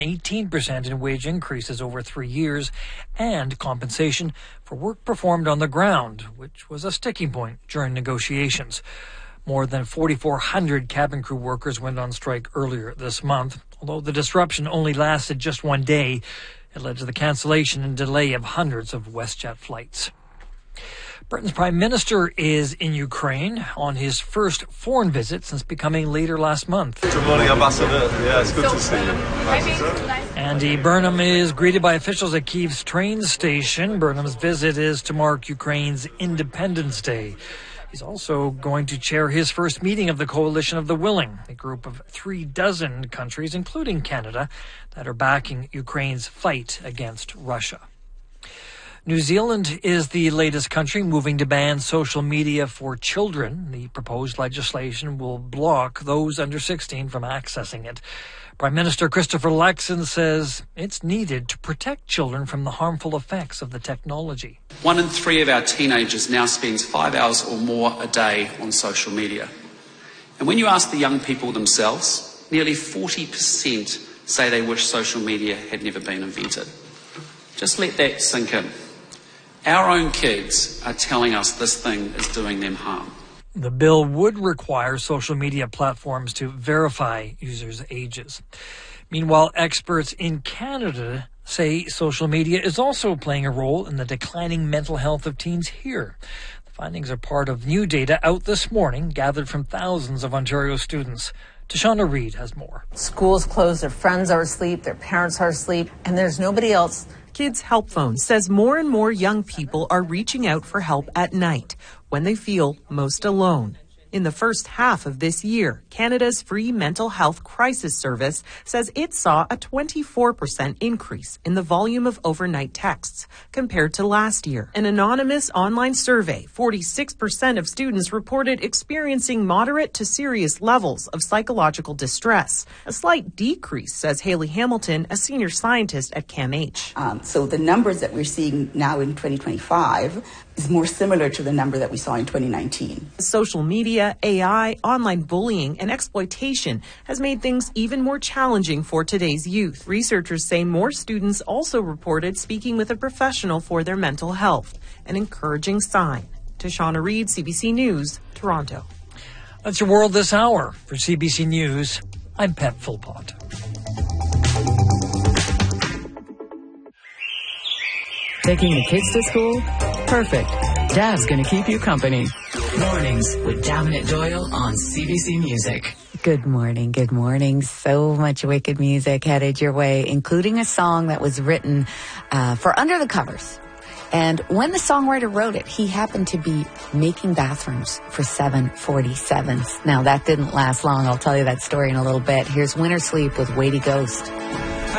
18% in wage increases over 3 years and compensation for work performed on the ground, which was a sticking point during negotiations. More than 4,400 cabin crew workers went on strike earlier this month. Although the disruption only lasted just one day, it led to the cancellation and delay of hundreds of WestJet flights. Britain's Prime Minister is in Ukraine on his first foreign visit since becoming leader last month. Good morning, Ambassador. Yeah, it's good to see you. Andy Burnham is greeted by officials at Kyiv's train station. Burnham's visit is to mark Ukraine's Independence Day. He's also going to chair his first meeting of the Coalition of the Willing, a group of 36 countries, including Canada, that are backing Ukraine's fight against Russia. New Zealand is the latest country moving to ban social media for children. The proposed legislation will block those under 16 from accessing it. Prime Minister Christopher Luxon says it's needed to protect children from the harmful effects of the technology. 1 in 3 of our teenagers now spends 5 hours or more a day on social media. And when you ask the young people themselves, nearly 40% say they wish social media had never been invented. Just let that sink in. Our own kids are telling us this thing is doing them harm. The bill would require social media platforms to verify users' ages. Meanwhile, experts in Canada say social media is also playing a role in the declining mental health of teens here. The findings are part of new data out this morning, gathered from thousands of Ontario students. Tashana Reid has more. Schools closed, their friends are asleep, their parents are asleep, and there's nobody else. Kids Help Phone says more and more young people are reaching out for help at night when they feel most alone. In the first half of this year, Canada's free mental health crisis service says it saw a 24% increase in the volume of overnight texts compared to last year. An anonymous online survey, 46% of students reported experiencing moderate to serious levels of psychological distress. A slight decrease, says Haley Hamilton, a senior scientist at CAMH. So the numbers that we're seeing now in 2025 is more similar to the number that we saw in 2019. Social media, AI, online bullying, and exploitation has made things even more challenging for today's youth. Researchers say more students also reported speaking with a professional for their mental health, an encouraging sign. Tashana Reid, CBC News, Toronto. That's your world this hour. For CBC News, I'm Pat Philpott. Taking the kids to school? Perfect. Dad's going to keep you company. Mornings with Daminette Doyle on CBC Music. Good morning. Good morning. So much wicked music headed your way, including a song that was written for Under the Covers. And when the songwriter wrote it, he happened to be making bathrooms for 747s. Now, that didn't last long. I'll tell you that story in a little bit. Here's Winter Sleep with Weighty Ghost.